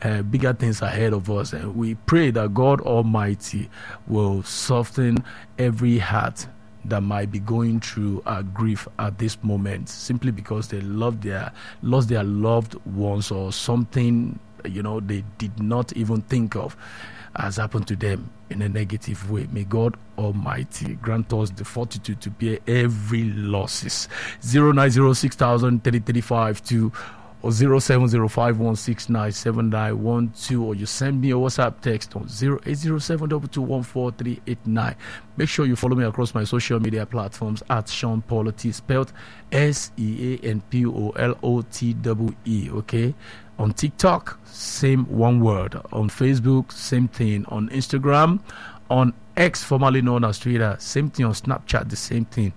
bigger things ahead of us. And we pray that God Almighty will soften every heart that might be going through grief at this moment, simply because they lost their loved ones, or something they did not even think of has happened to them in a negative way. May God Almighty grant us the fortitude to bear every losses. 09060003352 or 07051697912, or you send me a WhatsApp text on 08072214389. Make sure you follow me across my social media platforms at Sean Polity, spelled SEANPOLOTWE. Okay, on TikTok, same one word. On Facebook, same thing. On Instagram, on X, formerly known as Twitter, same thing. On Snapchat, the same thing.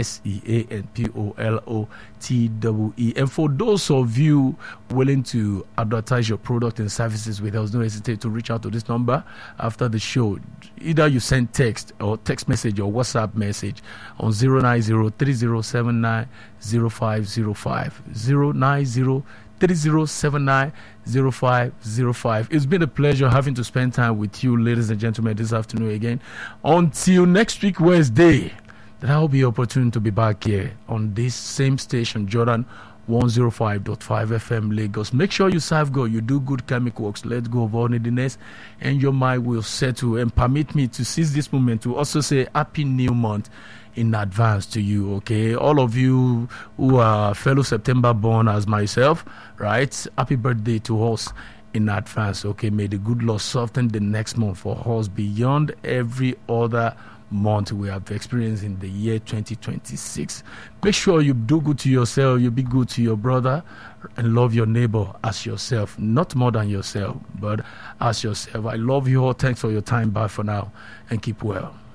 SEANPOLOTWE. And for those of you willing to advertise your product and services with us, don't hesitate to reach out to this number after the show. Either you send text message or WhatsApp message on 09030790505 09030790505. It's been a pleasure having to spend time with you, ladies and gentlemen, this afternoon again. Until next week, Wednesday, that I'll be opportune to be back here on this same station, Jordan 105.5 FM Lagos. Make sure you serve God, you do good chemical works, let go of all neediness, and your mind will settle. And permit me to seize this moment to also say Happy New Month in advance to you, okay? All of you who are fellow September born as myself, right? Happy birthday to us in advance, okay? May the good Lord soften the next month for us beyond every other month we have experienced in the year 2026. Make sure you do good to yourself, you be good to your brother, and love your neighbor as yourself. Not more than yourself, but as yourself. I love you all. Thanks for your time. Bye for now, and keep well.